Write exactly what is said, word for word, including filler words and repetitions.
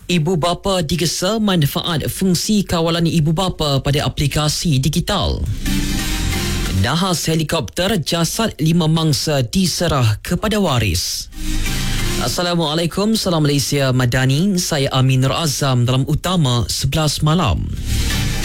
Ibu bapa digesa manfaat fungsi kawalan ibu bapa pada aplikasi digital. Nahas helikopter, jasad lima mangsa diserah kepada waris. Assalamualaikum, salam Malaysia Madani. Saya Aminur Azam dalam Utama sebelas malam.